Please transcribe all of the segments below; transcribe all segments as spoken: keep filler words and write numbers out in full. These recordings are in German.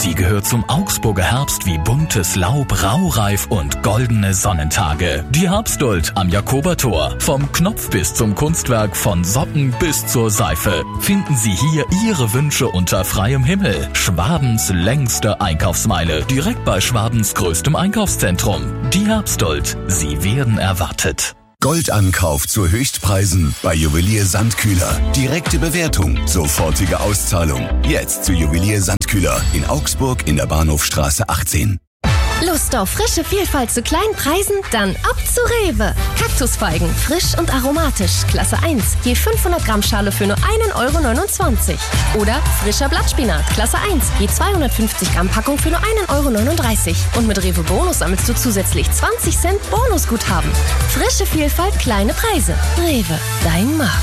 die gehört zum Augsburger Herbst wie buntes Laub, raureif und goldene Sonnentage. Die Herbstduld am Jakobertor. Vom Knopf bis zum Kunstwerk, von Socken bis zur Seife. Finden Sie hier Ihre Wünsche unter freiem Himmel. Schwabens längste Einkaufsmeile. Direkt bei Schwabens größtem Einkaufszentrum. Die Herbstduld. Sie werden erwartet. Goldankauf zu Höchstpreisen bei Juwelier Sandkühler. Direkte Bewertung, sofortige Auszahlung. Jetzt zu Juwelier Sandkühler in Augsburg in der Bahnhofstraße achtzehn. Lust auf frische Vielfalt zu kleinen Preisen? Dann ab zu Rewe. Kaktusfeigen, frisch und aromatisch, Klasse eins. Je fünfhundert Gramm Schale für nur einen Euro neunundzwanzig. Oder frischer Blattspinat, Klasse eins. Je zweihundertfünfzig Gramm Packung für nur einen Euro neununddreißig. Und mit Rewe Bonus sammelst du zusätzlich zwanzig Cent Bonusguthaben. Frische Vielfalt, kleine Preise. Rewe, dein Markt.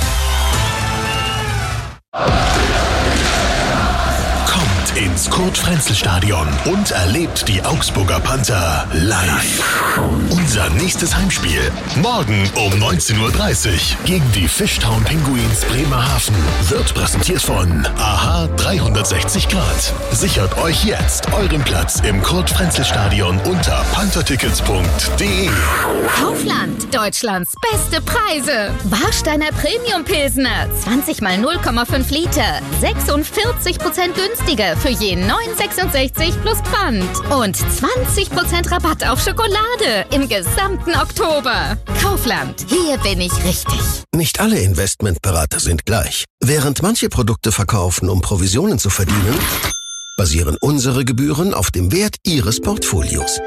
Ins Kurt-Frenzel-Stadion und erlebt die Augsburger Panther live. Unser nächstes Heimspiel morgen um neunzehn Uhr dreißig gegen die Fishtown Penguins Bremerhaven wird präsentiert von AHA dreihundertsechzig Grad. Sichert euch jetzt euren Platz im Kurt-Frenzel-Stadion unter panthertickets punkt de. Kaufland, Deutschlands beste Preise. Warsteiner Premium Pilsner, zwanzig mal null Komma fünf Liter, sechsundvierzig Prozent günstiger für je neun Euro sechsundsechzig plus Pfand. Und zwanzig Prozent Rabatt auf Schokolade im gesamten Oktober. Kaufland, hier bin ich richtig. Nicht alle Investmentberater sind gleich. Während manche Produkte verkaufen, um Provisionen zu verdienen, basieren unsere Gebühren auf dem Wert Ihres Portfolios.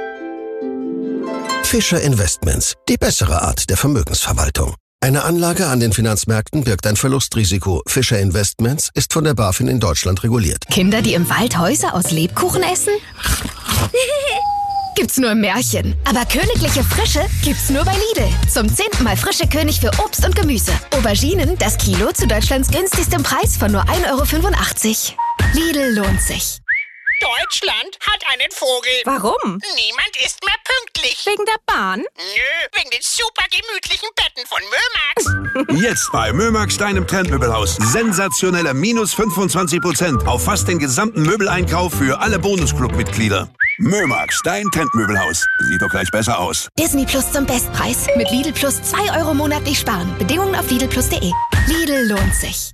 Fischer Investments, die bessere Art der Vermögensverwaltung. Eine Anlage an den Finanzmärkten birgt ein Verlustrisiko. Fischer Investments ist von der BaFin in Deutschland reguliert. Kinder, die im Wald Häuser aus Lebkuchen essen? Gibt's nur im Märchen. Aber königliche Frische gibt's nur bei Lidl. Zum zehnten Mal frische König für Obst und Gemüse. Auberginen, das Kilo zu Deutschlands günstigstem Preis von nur ein Euro fünfundachtzig. Lidl lohnt sich. Deutschland hat einen Vogel. Warum? Niemand ist mehr pünktlich. Wegen der Bahn? Nö, wegen den super gemütlichen Betten von Mömax. Jetzt bei Mömax, deinem Trendmöbelhaus. Sensationelle minus fünfundzwanzig Prozent auf fast den gesamten Möbeleinkauf für alle Bonusclub-Mitglieder. Mömax, dein Trendmöbelhaus. Sieht doch gleich besser aus. Disney Plus zum Bestpreis. Mit Lidl Plus zwei Euro monatlich sparen. Bedingungen auf lidl plus punkt de. Lidl lohnt sich.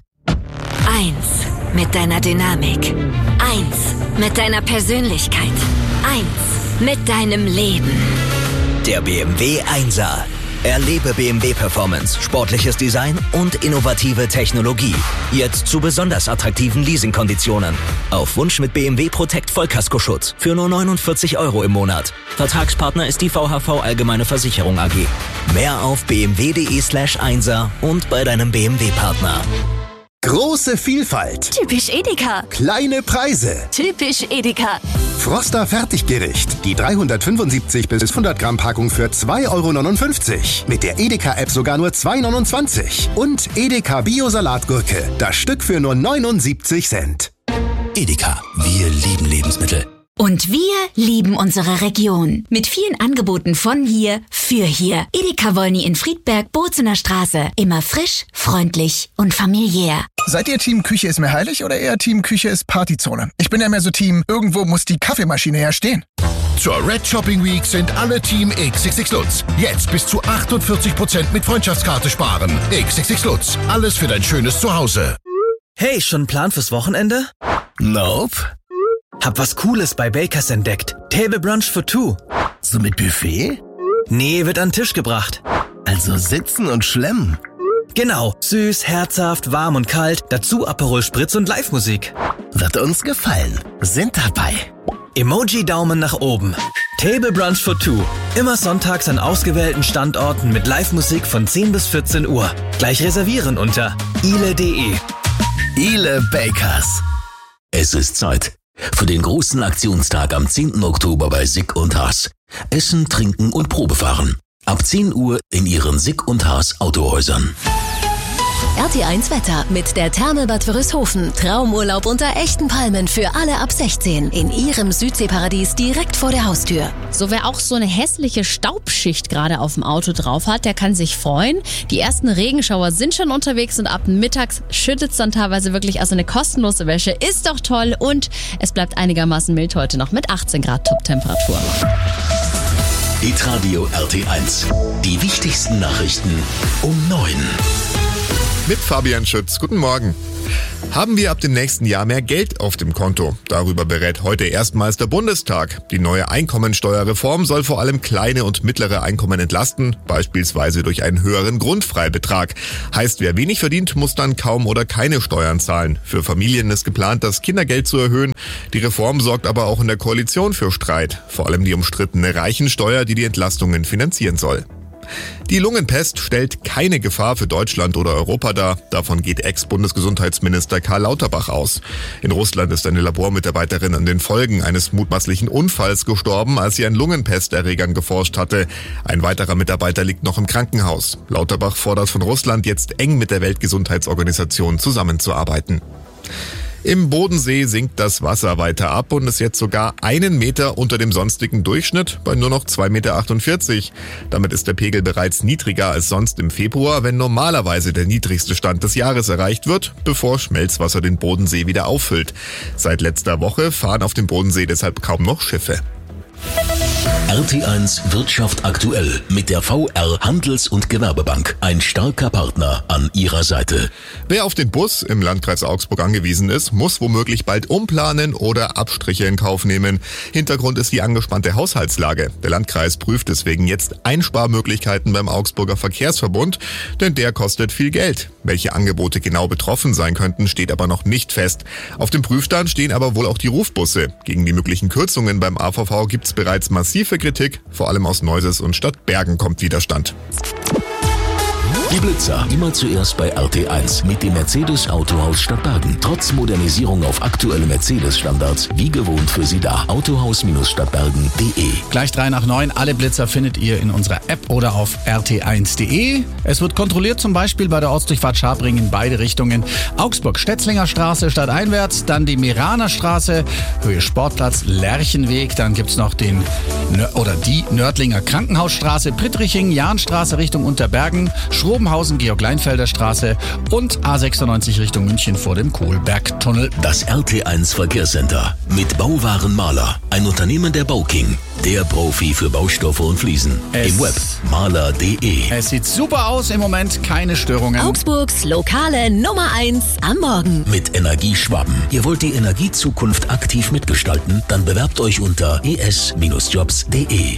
Eins mit deiner Dynamik. Eins mit deiner Persönlichkeit. Eins mit deinem Leben. Der B M W Einser. Erlebe B M W Performance, sportliches Design und innovative Technologie. Jetzt zu besonders attraktiven Leasingkonditionen. Auf Wunsch mit B M W Protect Vollkaskoschutz für nur neunundvierzig Euro im Monat. Vertragspartner ist die V H V Allgemeine Versicherung A G. Mehr auf bmw.de slash Einser und bei deinem B M W-Partner. Große Vielfalt. Typisch Edeka. Kleine Preise. Typisch Edeka. Froster Fertiggericht. Die dreihundertfünfundsiebzig bis hundert Gramm Packung für zwei Euro neunundfünfzig. Mit der Edeka-App sogar nur zwei Euro neunundzwanzig. Und Edeka Bio-Salatgurke. Das Stück für nur neunundsiebzig Cent. Edeka. Wir lieben Lebensmittel. Und wir lieben unsere Region. Mit vielen Angeboten von hier, für hier. Edeka Wolny in Friedberg, Bozener Straße. Immer frisch, freundlich und familiär. Seid ihr Team Küche ist mir heilig oder eher Team Küche ist Partyzone? Ich bin ja mehr so Team, irgendwo muss die Kaffeemaschine ja stehen. Zur Red Shopping Week sind alle Team X X X Lutz. Jetzt bis zu achtundvierzig Prozent mit Freundschaftskarte sparen. X X X Lutz. Alles für dein schönes Zuhause. Hey, schon ein Plan fürs Wochenende? Nope. Hab was Cooles bei Bakers entdeckt. Table Brunch for Two. So mit Buffet? Nee, wird an den Tisch gebracht. Also sitzen und schlemmen. Genau. Süß, herzhaft, warm und kalt. Dazu Aperol Spritz und Live-Musik. Wird uns gefallen. Sind dabei. Emoji-Daumen nach oben. Table Brunch for Two. Immer sonntags an ausgewählten Standorten mit Live-Musik von zehn bis vierzehn Uhr. Gleich reservieren unter ile punkt de. Ile Bakers. Es ist Zeit für den großen Aktionstag am zehnten Oktober bei Sick und Haas. Essen, Trinken und Probefahren. Ab zehn Uhr in Ihren Sick und Haas Autohäusern. R T eins Wetter mit der Therme Bad Wörishofen. Traumurlaub unter echten Palmen für alle ab sechzehn. In ihrem Südseeparadies direkt vor der Haustür. So, wer auch so eine hässliche Staubschicht gerade auf dem Auto drauf hat, der kann sich freuen. Die ersten Regenschauer sind schon unterwegs und ab mittags schüttet es dann teilweise wirklich. Also eine kostenlose Wäsche ist doch toll und es bleibt einigermaßen mild heute noch mit achtzehn Grad Top-Temperatur. Hitradio R T eins. Die wichtigsten Nachrichten um neun. Mit Fabian Schütz. Guten Morgen. Haben wir ab dem nächsten Jahr mehr Geld auf dem Konto? Darüber berät heute erstmals der Bundestag. Die neue Einkommensteuerreform soll vor allem kleine und mittlere Einkommen entlasten, beispielsweise durch einen höheren Grundfreibetrag. Heißt, wer wenig verdient, muss dann kaum oder keine Steuern zahlen. Für Familien ist geplant, das Kindergeld zu erhöhen. Die Reform sorgt aber auch in der Koalition für Streit. Vor allem die umstrittene Reichensteuer, die die Entlastungen finanzieren soll. Die Lungenpest stellt keine Gefahr für Deutschland oder Europa dar. Davon geht Ex-Bundesgesundheitsminister Karl Lauterbach aus. In Russland ist eine Labormitarbeiterin an den Folgen eines mutmaßlichen Unfalls gestorben, als sie an Lungenpesterregern geforscht hatte. Ein weiterer Mitarbeiter liegt noch im Krankenhaus. Lauterbach fordert von Russland jetzt eng mit der Weltgesundheitsorganisation zusammenzuarbeiten. Im Bodensee sinkt das Wasser weiter ab und ist jetzt sogar einen Meter unter dem sonstigen Durchschnitt bei nur noch zwei Komma achtundvierzig Meter. Damit ist der Pegel bereits niedriger als sonst im Februar, wenn normalerweise der niedrigste Stand des Jahres erreicht wird, bevor Schmelzwasser den Bodensee wieder auffüllt. Seit letzter Woche fahren auf dem Bodensee deshalb kaum noch Schiffe. R T eins Wirtschaft aktuell mit der V R Handels- und Gewerbebank. Ein starker Partner an ihrer Seite. Wer auf den Bus im Landkreis Augsburg angewiesen ist, muss womöglich bald umplanen oder Abstriche in Kauf nehmen. Hintergrund ist die angespannte Haushaltslage. Der Landkreis prüft deswegen jetzt Einsparmöglichkeiten beim Augsburger Verkehrsverbund, denn der kostet viel Geld. Welche Angebote genau betroffen sein könnten, steht aber noch nicht fest. Auf dem Prüfstand stehen aber wohl auch die Rufbusse. Gegen die möglichen Kürzungen beim A V V gibt es bereits massive Kritik, vor allem aus Neuses und Stadt Bergen kommt Widerstand. Die Blitzer, immer zuerst bei R T eins mit dem Mercedes Autohaus Stadtbergen. Trotz Modernisierung auf aktuelle Mercedes-Standards, wie gewohnt für Sie da. Autohaus Stadtbergen punkt de. Gleich drei nach neun, alle Blitzer findet ihr in unserer App oder auf r t eins punkt de. Es wird kontrolliert zum Beispiel bei der Ortsdurchfahrt Schabring in beide Richtungen. Augsburg, Stetzlinger Straße stadteinwärts, dann die Meraner Straße, Höhe Sportplatz, Lerchenweg, dann gibt's noch den oder die Nördlinger Krankenhausstraße, Prittriching, Jahnstraße Richtung Unterbergen, Schrobenhausen, Georg-Leinfelder Straße und A sechsundneunzig Richtung München vor dem Kohlbergtunnel. Das R T eins Verkehrscenter mit Bauwaren Maler, ein Unternehmen der Bauking, der Profi für Baustoffe und Fliesen. Es Im Web maler punkt de. Es sieht super aus im Moment, keine Störungen. Augsburgs lokale Nummer eins am Morgen. Mit Energie Schwaben. Ihr wollt die Energiezukunft aktiv mitgestalten? Dann bewerbt euch unter e s jobs punkt de.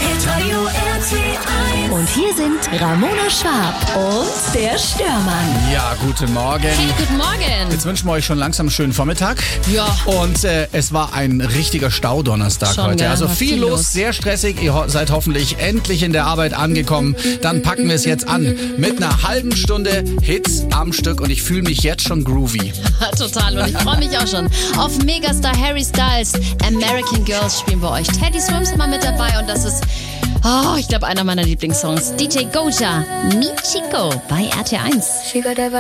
Und hier sind Ramona Schwab und der Störmann. Ja, guten Morgen. Hey, guten Morgen. Jetzt wünschen wir euch schon langsam einen schönen Vormittag. Ja. Und äh, es war ein richtiger Staudonnerstag schon, heute. Ja, also viel, viel los, los, sehr stressig. Ihr ho- seid hoffentlich endlich in der Arbeit angekommen. Dann packen wir es jetzt an mit einer halben Stunde Hits am Stück und ich fühle mich jetzt schon groovy. Total und ich freue mich auch schon auf Megastar Harry Styles. American Girls spielen wir euch. Teddy Swims immer mit dabei und das ist, oh, ich glaube, einer meiner Lieblingssongs. D J Goja, Mi Chico bei R T eins.